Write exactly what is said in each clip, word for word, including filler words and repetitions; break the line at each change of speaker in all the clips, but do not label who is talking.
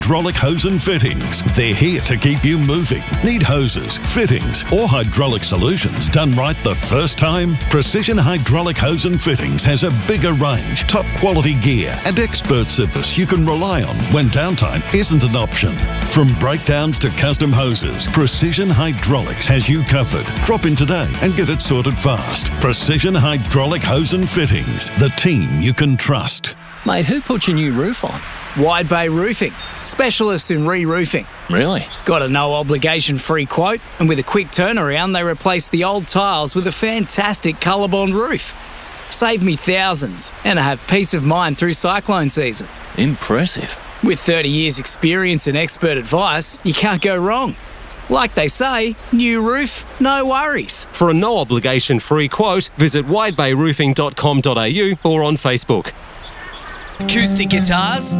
Hydraulic Hose and Fittings. They're here to keep you moving. Need hoses, fittings, or hydraulic solutions done right the first time? Precision Hydraulic Hose and Fittings has a bigger range, top quality gear, and expert service you can rely on when downtime isn't an option. From breakdowns to custom hoses, Precision Hydraulics has you covered. Drop in today and get it sorted fast. Precision Hydraulic Hose and Fittings, the team you can trust.
Mate, who put your new roof on?
Wide Bay Roofing, specialists in re-roofing.
Really?
Got a no-obligation free quote, and with a quick turnaround, they replace the old tiles with a fantastic ColourBond roof. Save me thousands, and I have peace of mind through cyclone season.
Impressive.
With thirty years experience and expert advice, you can't go wrong. Like they say, new roof, no worries.
For a no-obligation free quote, visit wide bay roofing dot com dot a u or on Facebook.
Acoustic guitars,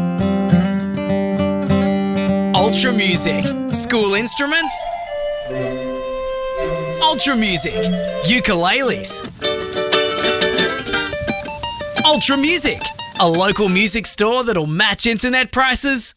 Ultra Music, school instruments, Ultra Music, ukuleles, Ultra Music, a local music store that'll match internet prices.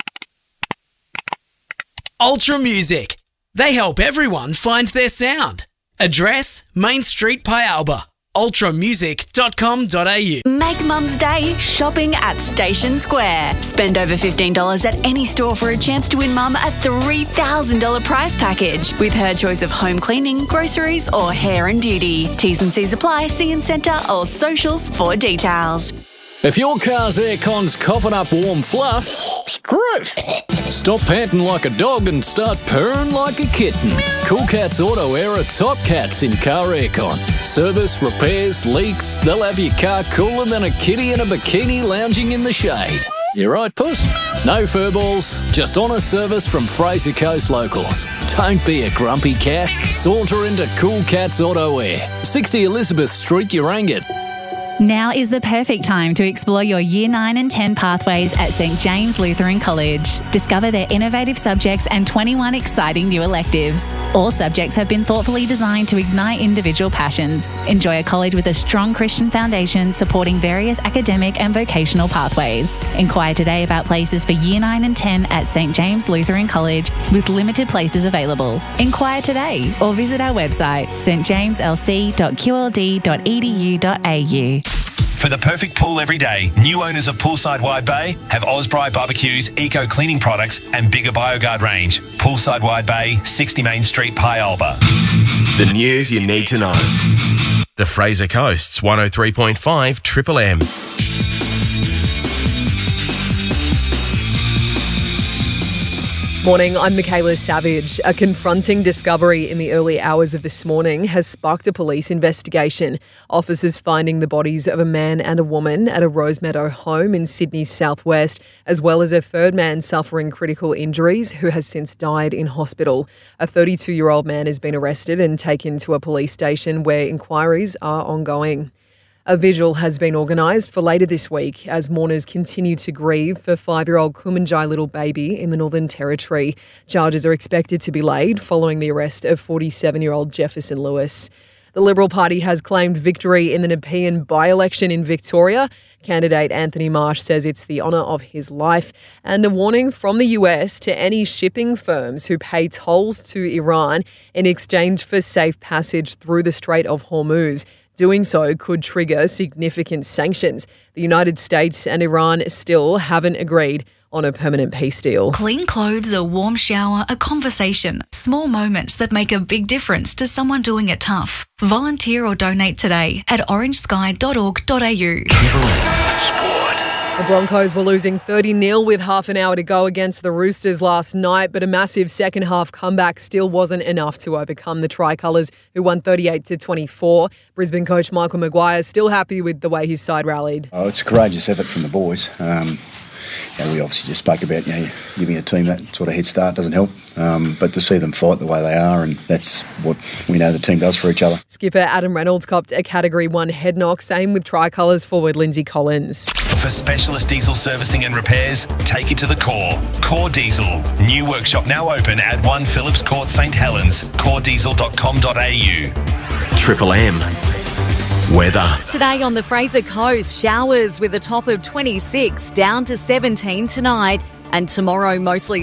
Ultra Music, they help everyone find their sound. Address, Main Street, Pialba. ultra music dot com dot a u.
Make Mum's Day shopping at Station Square. Spend over fifteen dollars at any store for a chance to win Mum a three thousand dollars prize package with her choice of home cleaning, groceries or hair and beauty. T's and C's apply. See in centre or socials for details.
If your car's aircon's coughing up warm fluff, scroof. Stop panting like a dog and start purring like a kitten. Cool Cats Auto Air are top cats in car aircon. Service, repairs, leaks, they'll have your car cooler than a kitty in a bikini lounging in the shade. You right, puss? No furballs, just honest service from Fraser Coast locals. Don't be a grumpy cat. Saunter into Cool Cats Auto Air. sixty Elizabeth Street, Urangan.
Now is the perfect time to explore your Year nine and ten pathways at Saint James Lutheran College. Discover their innovative subjects and twenty-one exciting new electives. All subjects have been thoughtfully designed to ignite individual passions. Enjoy a college with a strong Christian foundation supporting various academic and vocational pathways. Inquire today about places for Year nine and ten at Saint James Lutheran College with limited places available. Inquire today or visit our website s t james l c dot q l d dot e d u dot a u.
For the perfect pool every day, new owners of Poolside Wide Bay have Osprey Barbecues, Eco Cleaning Products and Bigger BioGuard range. Poolside Wide Bay, sixty Main Street, Pialba.
The news you need to know. The Fraser Coast's one oh three point five Triple M.
Morning, I'm Michaela Savage. A confronting discovery in the early hours of this morning has sparked a police investigation. Officers finding the bodies of a man and a woman at a Rosemeadow home in Sydney's southwest, as well as a third man suffering critical injuries who has since died in hospital. A thirty-two-year-old man has been arrested and taken to a police station where inquiries are ongoing. A vigil has been organised for later this week as mourners continue to grieve for five-year-old Kumanjai little baby in the Northern Territory. Charges are expected to be laid following the arrest of forty-seven-year-old Jefferson Lewis. The Liberal Party has claimed victory in the Nepean by-election in Victoria. Candidate Anthony Marsh says it's the honour of his life, and a warning from the U S to any shipping firms who pay tolls to Iran in exchange for safe passage through the Strait of Hormuz. Doing so could trigger significant sanctions. The United States and Iran still haven't agreed on a permanent peace deal.
Clean clothes, a warm shower, a conversation. Small moments that make a big difference to someone doing it tough. Volunteer or donate today at orange sky dot org dot a u.
The Broncos were losing thirty nil with half an hour to go against the Roosters last night, but a massive second half comeback still wasn't enough to overcome the Tricolours, who won thirty-eight to twenty-four. Brisbane coach Michael Maguire is still happy with the way his side rallied.
Oh, it's a courageous effort from the boys. Um, you know, we obviously just spoke about, you know, giving a team that sort of head start doesn't help, um, but to see them fight the way they are, and that's what we know the team does for each other.
Skipper Adam Reynolds copped a Category one head knock, same with Tricolours forward Lindsay Collins.
For specialist diesel servicing and repairs, take it to the core. Core Diesel. New workshop now open at one Phillips Court, St Helens. core diesel dot com dot a u.
Triple M. Weather.
Today on the Fraser Coast, showers with a top of twenty-six, down to seventeen tonight. And tomorrow, mostly